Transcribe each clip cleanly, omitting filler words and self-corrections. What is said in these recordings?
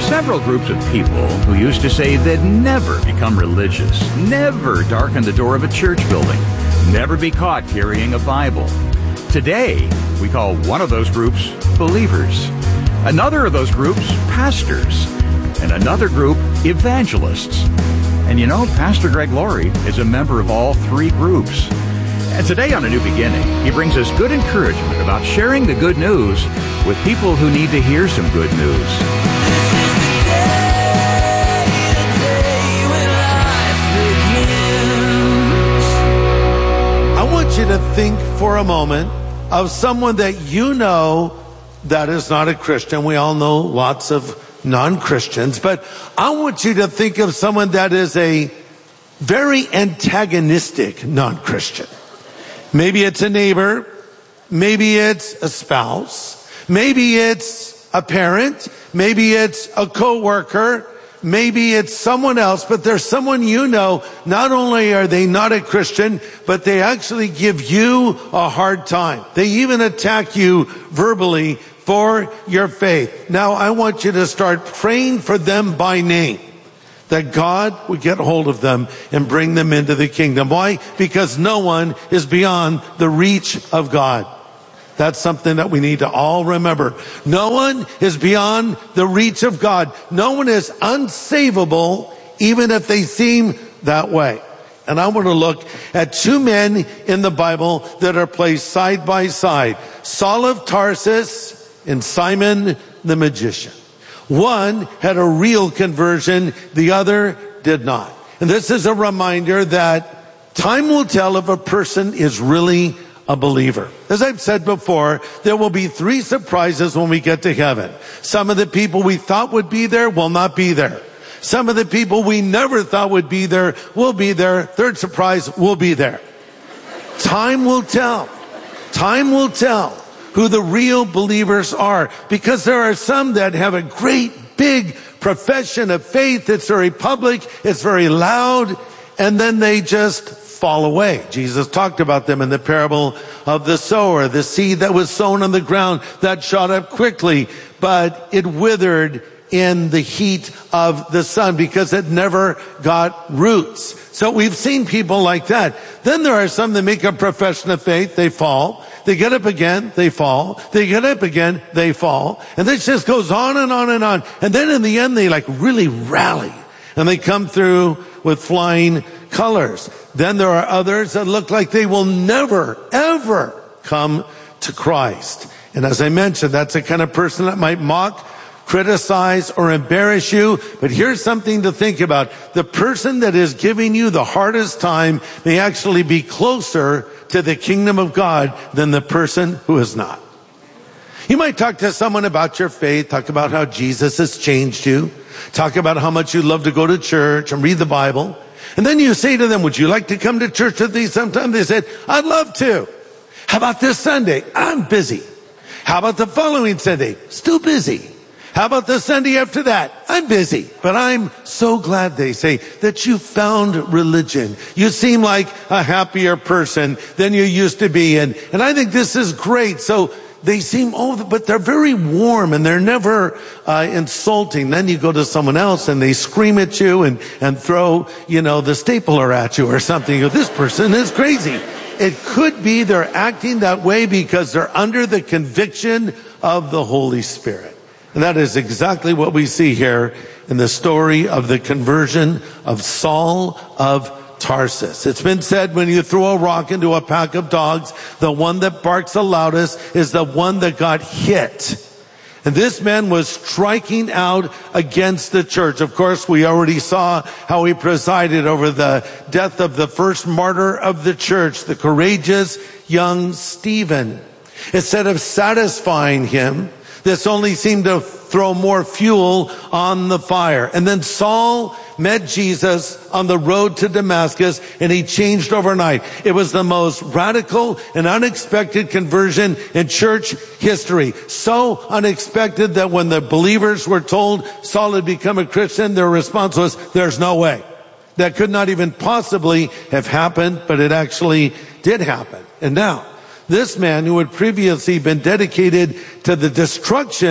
several groups of people who used to say they'd never become religious, never darken the door of a church building, never be caught carrying a Bible. Today, we call one of those groups believers, another of those groups pastors, and another group evangelists. And you know, Pastor Greg Laurie is a member of all three groups. And today on A New Beginning, he brings us good encouragement about sharing the good news with people who need to hear some good news. I want you to think for a moment of someone that you know that is not a Christian. We all know lots of non-Christians, but I want you to think of someone that is a very antagonistic non-Christian. Maybe it's a neighbor, maybe it's a spouse, maybe it's a parent, maybe it's a coworker, maybe it's someone else, but there's someone you know, not only are they not a Christian, but they actually give you a hard time. They even attack you verbally for your faith. Now, I want you to start praying for them by name, that God would get hold of them and bring them into the kingdom. Why? Because no one is beyond the reach of God. That's something that we need to all remember. No one is beyond the reach of God. No one is unsavable, even if they seem that way. And I want to look at two men in the Bible that are placed side by side. Saul of Tarsus and Simon the magician. One had a real conversion, the other did not. And this is a reminder that time will tell if a person is really a believer. As I've said before, there will be three surprises when we get to heaven. Some of the people we thought would be there will not be there. Some of the people we never thought would be there will be there. Third surprise, will be there. Time will tell. Time will tell who the real believers are, because there are some that have a great big profession of faith. It's very public, it's very loud, and then they just fall away. Jesus talked about them in the parable of the sower, the seed that was sown on the ground that shot up quickly, but it withered in the heat of the sun because it never got roots. So we've seen people like that. Then there are some that make a profession of faith, they fall. They get up again, they fall. They get up again, they fall. And this just goes on and on and on. And then in the end, they like really rally. And they come through with flying colors. Then there are others that look like they will never, ever come to Christ. And as I mentioned, that's the kind of person that might mock, criticize, or embarrass you. But here's something to think about. The person that is giving you the hardest time may actually be closer to the kingdom of God than the person who is not. You might talk to someone about your faith, talk about how Jesus has changed you, talk about how much you love to go to church and read the Bible. And then you say to them, would you like to come to church with me sometime? They said, I'd love to. How about this Sunday? I'm busy. How about the following Sunday? Still busy. How about the Sunday after that? I'm busy. But I'm so glad, they say, that you found religion. You seem like a happier person than you used to be. And I think this is great. So they seem, but they're very warm and they're never insulting. Then you go to someone else and they scream at you and throw, the stapler at you or something. You go, this person is crazy. It could be they're acting that way because they're under the conviction of the Holy Spirit. And that is exactly what we see here in the story of the conversion of Saul of Tarsus. It's been said when you throw a rock into a pack of dogs, the one that barks the loudest is the one that got hit. And this man was striking out against the church. Of course, we already saw how he presided over the death of the first martyr of the church, the courageous young Stephen. Instead of satisfying him, this only seemed to throw more fuel on the fire. And then Saul met Jesus on the road to Damascus, and he changed overnight. It was the most radical and unexpected conversion in church history. So unexpected that when the believers were told Saul had become a Christian, their response was, there's no way. That could not even possibly have happened, but it actually did happen. And now, this man who had previously been dedicated to the destruction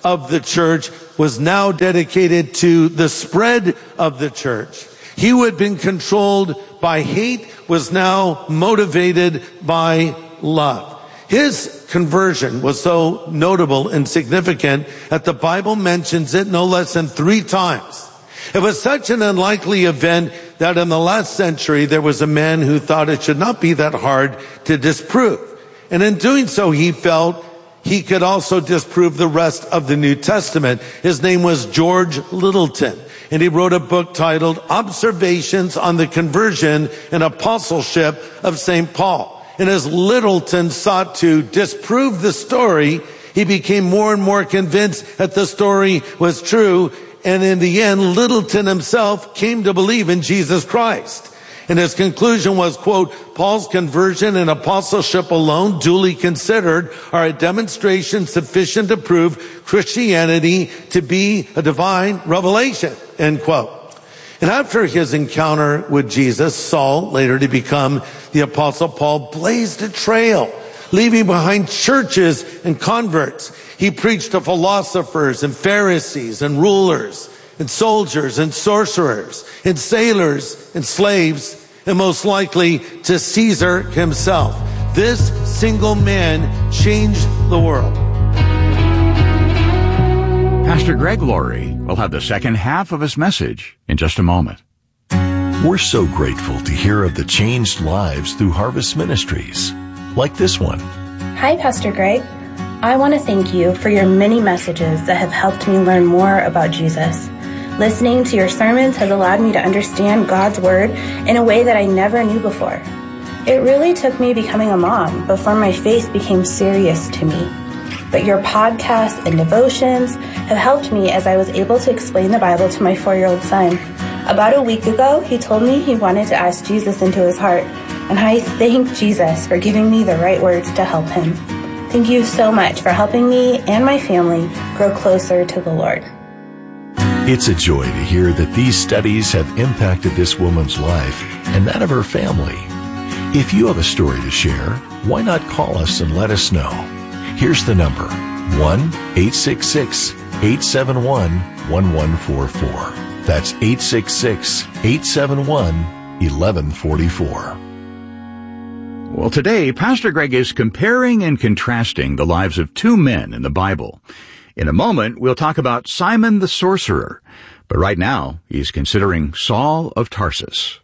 of the church was now dedicated to the spread of the church. He who had been controlled by hate was now motivated by love. His conversion was so notable and significant that the Bible mentions it no less than 3 times. It was such an unlikely event that in the last century there was a man who thought it should not be that hard to disprove. And in doing so, he felt he could also disprove the rest of the New Testament. His name was George Littleton, and he wrote a book titled Observations on the Conversion and Apostleship of St. Paul. And as Littleton sought to disprove the story, he became more and more convinced that the story was true. And in the end, Littleton himself came to believe in Jesus Christ. And his conclusion was, quote, Paul's conversion and apostleship alone, duly considered, are a demonstration sufficient to prove Christianity to be a divine revelation, end quote. And after his encounter with Jesus, Saul, later to become the Apostle Paul, blazed a trail, leaving behind churches and converts. He preached to philosophers and Pharisees and rulers and soldiers and sorcerers and sailors and slaves, and most likely to Caesar himself. This single man changed the world. Pastor Greg Laurie will have the second half of his message in just a moment. We're so grateful to hear of the changed lives through Harvest Ministries, like this one. Hi, Pastor Greg. I want to thank you for your many messages that have helped me learn more about Jesus. Listening to your sermons has allowed me to understand God's Word in a way that I never knew before. It really took me becoming a mom before my faith became serious to me. But your podcasts and devotions have helped me as I was able to explain the Bible to my 4-year-old son. About a week ago, he told me he wanted to ask Jesus into his heart, and I thank Jesus for giving me the right words to help him. Thank you so much for helping me and my family grow closer to the Lord. It's a joy to hear that these studies have impacted this woman's life and that of her family. If you have a story to share, why not call us and let us know? Here's the number, 1-866-871-1144. That's 866-871-1144. Well, today, Pastor Greg is comparing and contrasting the lives of 2 men in the Bible. In a moment, we'll talk about Simon the sorcerer. But right now, he's considering Saul of Tarsus.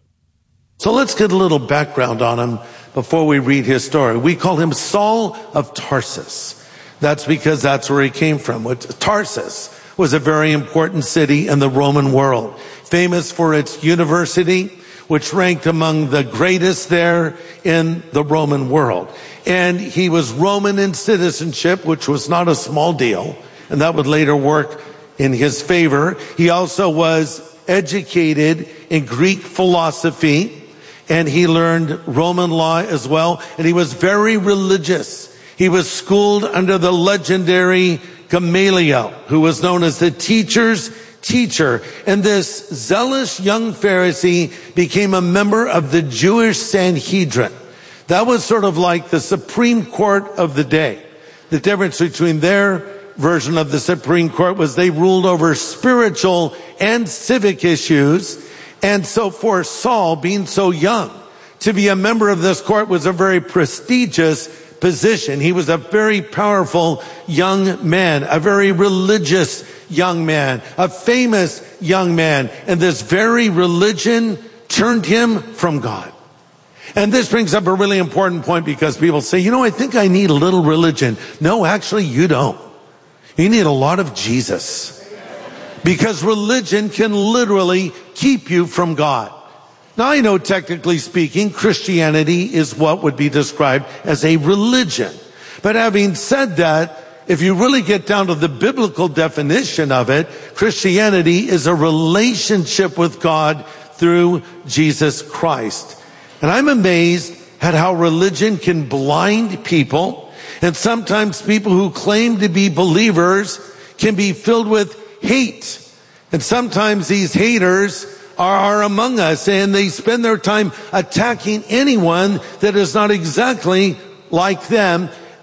So let's get a little background on him before we read his story. We call him Saul of Tarsus. That's because that's where he came from. Tarsus was a very important city in the Roman world, famous for its university, which ranked among the greatest there in the Roman world. And he was Roman in citizenship, which was not a small deal, and that would later work in his favor. He also was educated in Greek philosophy, and he learned Roman law as well, and he was very religious. He was schooled under the legendary Gamaliel, who was known as the teacher's teacher. And this zealous young Pharisee became a member of the Jewish Sanhedrin. That was sort of like the Supreme Court of the day. The difference between their version of the Supreme Court was they ruled over spiritual and civic issues. And so for Saul, being so young, to be a member of this court was a very prestigious position. He was a very powerful young man, a very religious young man, a famous young man. And this very religion turned him from God. And this brings up a really important point because people say, I think I need a little religion. No, actually, you don't. You need a lot of Jesus. Because religion can literally keep you from God. Now, I know technically speaking, Christianity is what would be described as a religion. But having said that, if you really get down to the biblical definition of it, Christianity is a relationship with God through Jesus Christ. And I'm amazed at how religion can blind people. And sometimes people who claim to be believers can be filled with hate. And sometimes these haters are among us, and they spend their time attacking anyone that is not exactly like them.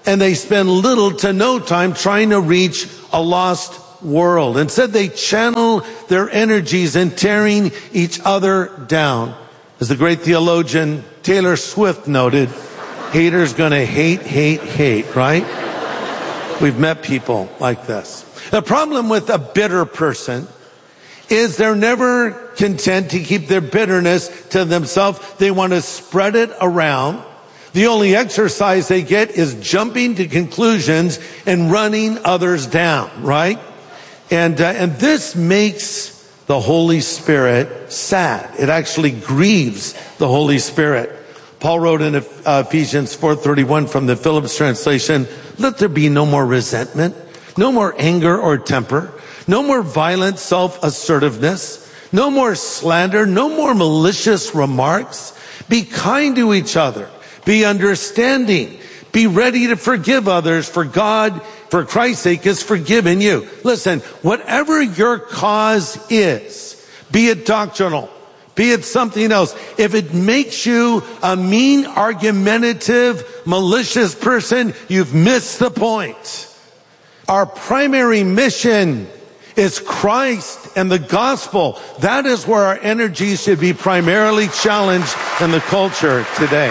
and they spend little to no time trying to reach a lost world. Instead, they channel their energies in tearing each other down. As the great theologian Taylor Swift noted, haters gonna hate, right? We've met people like this. The problem with a bitter person is they're never content to keep their bitterness to themselves. They want to spread it around. The only exercise they get is jumping to conclusions and running others down, right? And this makes the Holy Spirit sad. It actually grieves the Holy Spirit. Paul wrote in Ephesians 4:31 from the Phillips translation, "Let there be no more resentment, no more anger or temper, no more violent self-assertiveness, no more slander, no more malicious remarks. Be kind to each other, be understanding, be ready to forgive others, for God, for Christ's sake, has forgiven you." Listen, whatever your cause is, be it doctrinal, be it something else, if it makes you a mean, argumentative, malicious person, you've missed the point. Our primary mission is Christ and the gospel. That is where our energy should be primarily challenged in the culture today.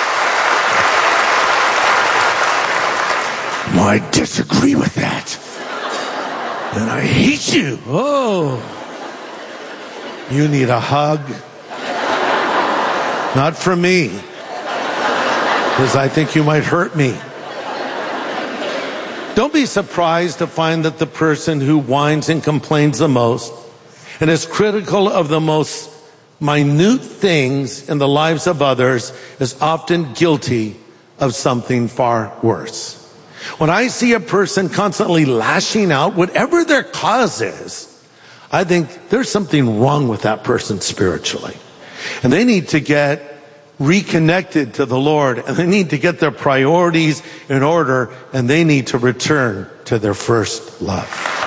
No, I disagree with that. And I hate you. Oh. You need a hug. Not from me. Because I think you might hurt me. Don't be surprised to find that the person who whines and complains the most and is critical of the most minute things in the lives of others is often guilty of something far worse. When I see a person constantly lashing out, whatever their cause is, I think there's something wrong with that person spiritually. And they need to get reconnected to the Lord, and they need to get their priorities in order, and they need to return to their first love.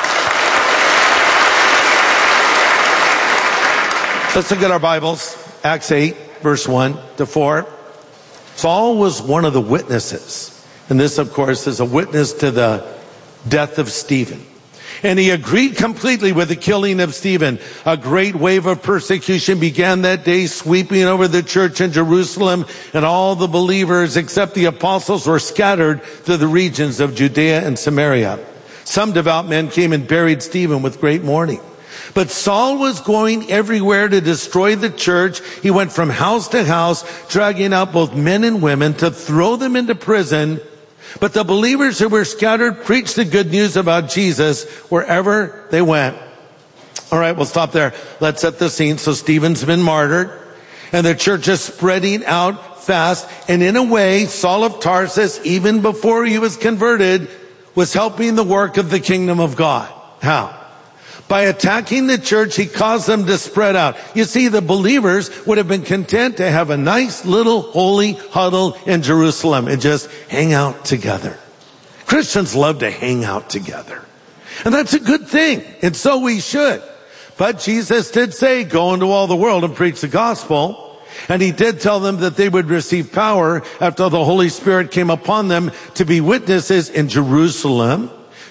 Let's look at our Bibles. Acts 8, verse 1 to 4. Saul was one of the witnesses. And this, of course, is a witness to the death of Stephen. And he agreed completely with the killing of Stephen. A great wave of persecution began that day, sweeping over the church in Jerusalem, and all the believers except the apostles were scattered to the regions of Judea and Samaria. Some devout men came and buried Stephen with great mourning. But Saul was going everywhere to destroy the church. He went from house to house, dragging out both men and women to throw them into prison. But the believers who were scattered preached the good news about Jesus wherever they went. All right, we'll stop there. Let's set the scene. So Stephen's been martyred, and the church is spreading out fast. And in a way, Saul of Tarsus, even before he was converted, was helping the work of the kingdom of God. How? By attacking the church, he caused them to spread out. You see, the believers would have been content to have a nice little holy huddle in Jerusalem and just hang out together. Christians love to hang out together. And that's a good thing. And so we should. But Jesus did say, go into all the world and preach the gospel. And he did tell them that they would receive power after the Holy Spirit came upon them to be witnesses in Jerusalem,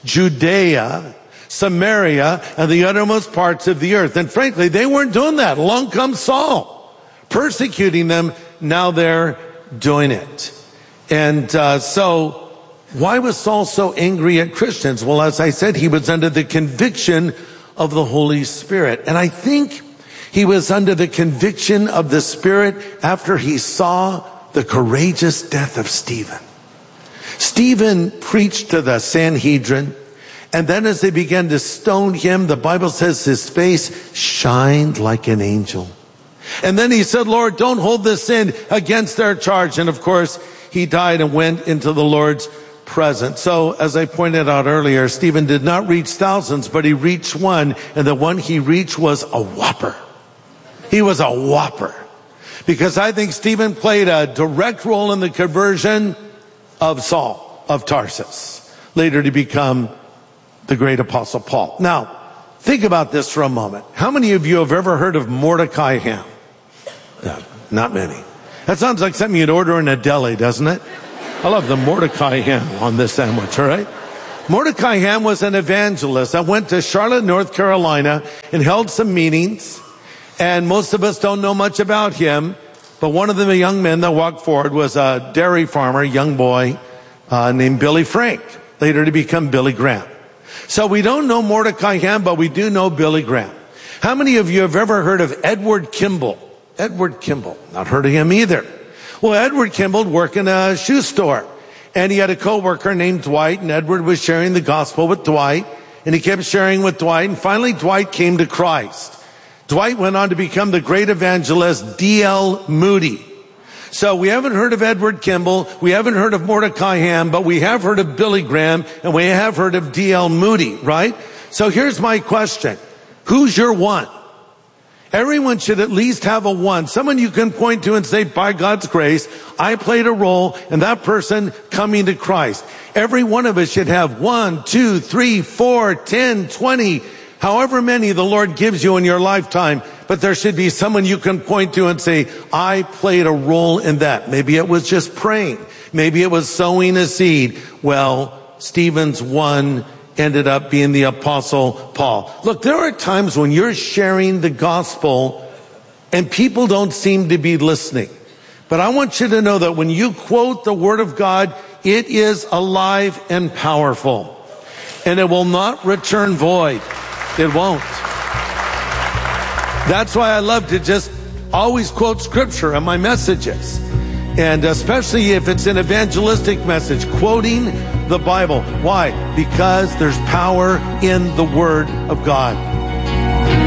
Judea, Samaria, and the uttermost parts of the earth. And frankly, they weren't doing that. Along comes Saul, persecuting them. Now they're doing it. And so why was Saul so angry at Christians? Well, as I said, he was under the conviction of the Holy Spirit. And I think he was under the conviction of the Spirit after he saw the courageous death of Stephen. Stephen preached to the Sanhedrin. And then as they began to stone him, the Bible says his face shined like an angel. And then he said, Lord, don't hold this sin against their charge. And of course, he died and went into the Lord's presence. So as I pointed out earlier, Stephen did not reach thousands, but he reached one. And the one he reached was a whopper. He was a whopper. Because I think Stephen played a direct role in the conversion of Saul of Tarsus, later to become the great apostle Paul. Now, think about this for a moment. How many of you have ever heard of Mordecai ham? No, not many. That sounds like something you'd order in a deli, doesn't it? I love the Mordecai ham on this sandwich, all right? Mordecai Ham was an evangelist that went to Charlotte, North Carolina and held some meetings. And most of us don't know much about him. But one of the young men that walked forward was a dairy farmer, young boy, named Billy Frank, later to become Billy Graham. So we don't know Mordecai Ham, but we do know Billy Graham. How many of you have ever heard of Edward Kimball? Edward Kimball. Not heard of him either. Well, Edward Kimball worked in a shoe store. And he had a coworker named Dwight, and Edward was sharing the gospel with Dwight. And he kept sharing with Dwight, and finally Dwight came to Christ. Dwight went on to become the great evangelist D.L. Moody. So we haven't heard of Edward Kimball, we haven't heard of Mordecai Ham, but we have heard of Billy Graham, and we have heard of D.L. Moody, right? So here's my question. Who's your one? Everyone should at least have a one. Someone you can point to and say, by God's grace, I played a role in that person coming to Christ. Every one of us should have 1, 2, 3, 4, 10, 20, however many the Lord gives you in your lifetime. But there should be someone you can point to and say, I played a role in that. Maybe it was just praying. Maybe it was sowing a seed. Well, Stephen's one ended up being the Apostle Paul. Look, there are times when you're sharing the gospel and people don't seem to be listening. But I want you to know that when you quote the Word of God, it is alive and powerful. And it will not return void. It won't. That's why I love to just always quote Scripture in my messages. And especially if it's an evangelistic message, quoting the Bible. Why? Because there's power in the Word of God.